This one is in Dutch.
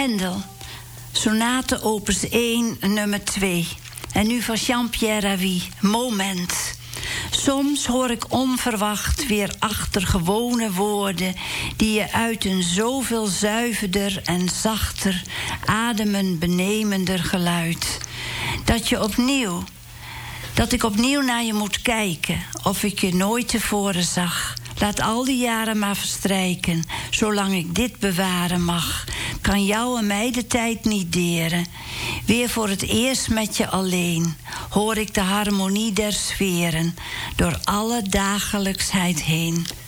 Händel, sonate opus 1, nummer 2. En nu van Jean-Pierre Ravi, Moment. Soms hoor ik onverwacht weer achter gewone woorden die je uit een zoveel zuiverder en zachter, ademen benemender geluid. Dat ik opnieuw naar je moet kijken, of ik je nooit tevoren zag. Laat al die jaren maar verstrijken, zolang ik dit bewaren mag. Kan jou en mij de tijd niet deren. Weer voor het eerst met je alleen hoor ik de harmonie der sferen door alle dagelijksheid heen.